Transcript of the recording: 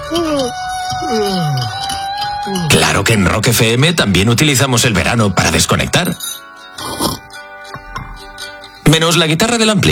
Claro que en Rock FM también utilizamos el verano para desconectar. Menos la guitarra del ampli.